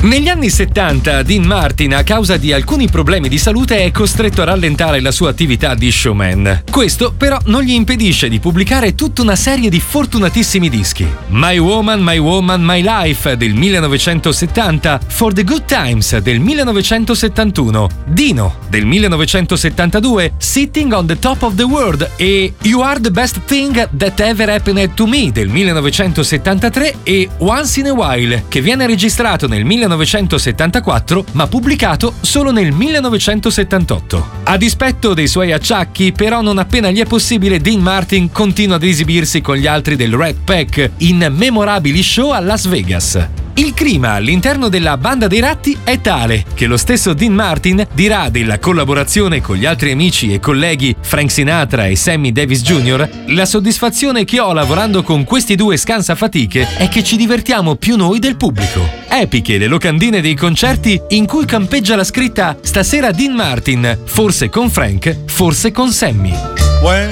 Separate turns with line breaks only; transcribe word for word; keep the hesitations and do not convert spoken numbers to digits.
Negli anni settanta Dean Martin, a causa di alcuni problemi di salute, è costretto a rallentare la sua attività di showman. Questo però non gli impedisce di pubblicare tutta una serie di fortunatissimi dischi. My Woman, My Woman, My Life del millenovecentosettanta, For the Good Times del millenovecentosettantuno, Dino del millenovecentosettantadue, Sitting on the Top of the World e You Are the Best Thing That Ever Happened to Me del millenovecentosettantatré e Once in a While, che viene registrato nel millenovecentosettantaquattro ma pubblicato solo nel millenovecentosettantotto. A dispetto dei suoi acciacchi, però, non appena gli è possibile, Dean Martin continua ad esibirsi con gli altri del Rat Pack in memorabili show a Las Vegas. Il clima all'interno della Banda dei Ratti è tale che lo stesso Dean Martin dirà della collaborazione con gli altri amici e colleghi Frank Sinatra e Sammy Davis Junior: la soddisfazione che ho lavorando con questi due scansafatiche è che ci divertiamo più noi del pubblico. Epiche le locandine dei concerti in cui campeggia la scritta "Stasera Dean Martin, forse con Frank, forse con Sammy".
When